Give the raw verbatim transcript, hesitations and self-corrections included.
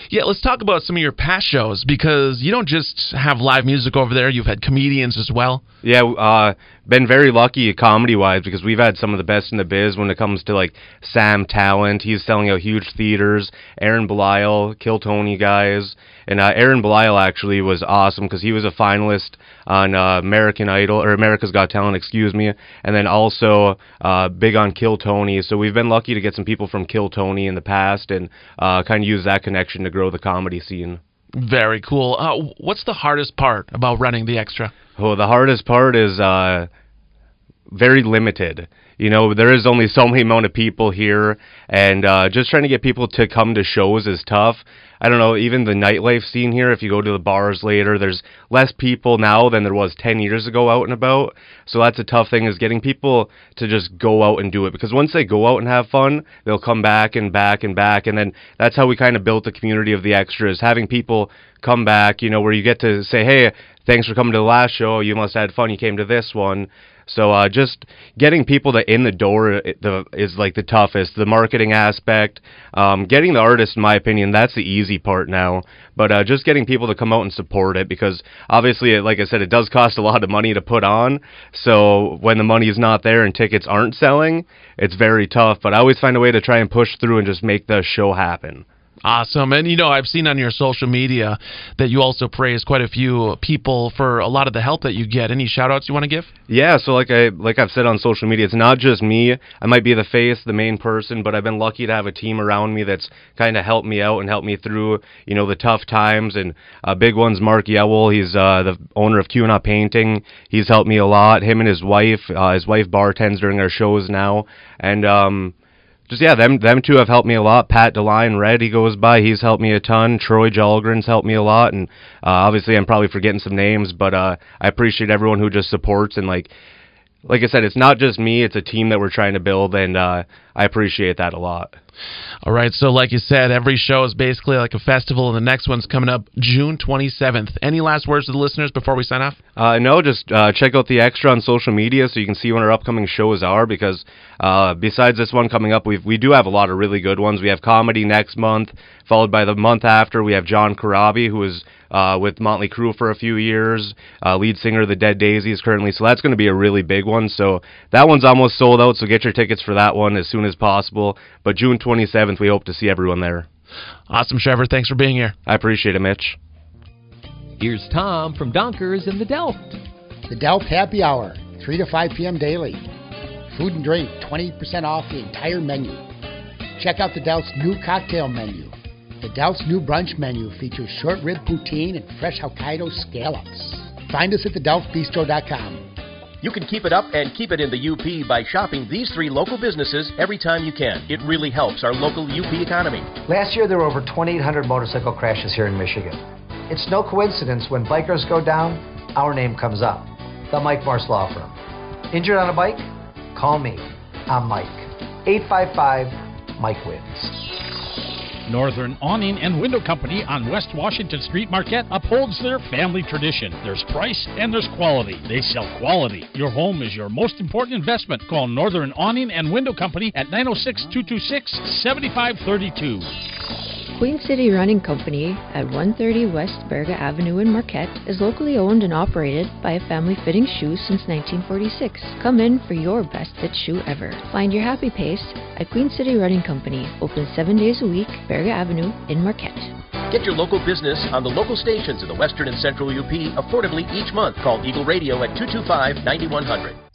Yeah, let's talk about some of your past shows, because you don't just have live music over there. You've had comedians as well. Yeah, uh, been very lucky comedy-wise, because we've had some of the best in the biz when it comes to, like, Sam Talent. He's selling out huge theaters. Aaron Belial, Kill Tony guys. And uh, Aaron Belial actually was awesome because he was a finalist on uh, American Idol, or America's Got Talent, excuse me. And then also uh, big on Kill Tony. So we've been lucky to get some people from Kill Tony in the past and uh, kind of use that connection to grow the comedy scene. Very cool. Uh, what's the hardest part about running the Extra? Oh, the hardest part is uh, very limited. You know, there is only so many amount of people here, and uh, just trying to get people to come to shows is tough. I don't know, even the nightlife scene here, if you go to the bars later, there's less people now than there was ten years ago out and about. So that's a tough thing, is getting people to just go out and do it. Because once they go out and have fun, they'll come back and back and back. And then that's how we kind of built the community of the Extras, having people come back, you know, where you get to say, hey, thanks for coming to the last show. You must have had fun. You came to this one. So uh, just getting people to in the door the, is like the toughest. The marketing aspect, um, getting the artists, in my opinion, that's the easy part now. But uh, just getting people to come out and support it, because obviously, like I said, it does cost a lot of money to put on. So when the money is not there and tickets aren't selling, it's very tough. But I always find a way to try and push through and just make the show happen. Awesome. And, you know, I've seen on your social media that you also praise quite a few people for a lot of the help that you get. Any shout-outs you want to give? Yeah, so like, I, like I've said on social media, it's not just me. I might be the face, the main person, but I've been lucky to have a team around me that's kind of helped me out and helped me through, you know, the tough times. And uh, big one's Mark Yewell. He's uh, the owner of Q-Not Painting. He's helped me a lot. Him and his wife. Uh, his wife bartends during our shows now. And, um... Just, yeah, them them two have helped me a lot. Pat DeLine, Red, he goes by, he's helped me a ton. Troy Jalgren's helped me a lot. And uh, obviously I'm probably forgetting some names, but uh, I appreciate everyone who just supports. And, like like I said, it's not just me, it's a team that we're trying to build, and uh, I appreciate that a lot. All right, so like you said, every show is basically like a festival, and the next one's coming up June twenty-seventh. Any last words to the listeners before we sign off? Uh, no, just uh, check out the Extra on social media so you can see when our upcoming shows are, because uh, besides this one coming up, we we do have a lot of really good ones. We have comedy next month, followed by the month after, we have John Corabi, who is uh, with Motley Crue for a few years, uh, lead singer of the Dead Daisies currently, so that's going to be a really big one. So that one's almost sold out, so get your tickets for that one as soon as possible. But June twenty-seventh, we hope to see everyone there. Awesome, Trevor. Thanks for being here. I appreciate it, Mitch. Here's Tom from Donkers in the Delft. The Delft Happy Hour, three to five p.m. daily. Food and drink, twenty percent off the entire menu. Check out the Delft's new cocktail menu. The Delft's new brunch menu features short rib poutine and fresh Hokkaido scallops. Find us at the delft bistro dot com. You can keep it up and keep it in the U P by shopping these three local businesses every time you can. It really helps our local U P economy. Last year, there were over twenty-eight hundred motorcycle crashes here in Michigan. It's no coincidence when bikers go down, our name comes up. The Mike Morse Law Firm. Injured on a bike? Call me. I'm Mike. eight five five, Mike wins. Northern Awning and Window Company on West Washington Street, Marquette, upholds their family tradition. There's price and there's quality. They sell quality. Your home is your most important investment. Call Northern Awning and Window Company at nine oh six, two two six, seven five three two. Queen City Running Company at one thirty West Berga Avenue in Marquette is locally owned and operated by a family fitting shoes since nineteen forty-six. Come in for your best fit shoe ever. Find your happy pace at Queen City Running Company, open seven days a week, Berga Avenue in Marquette. Get your local business on the local stations in the Western and Central U P affordably each month. Call Eagle Radio at two two five, nine one zero zero.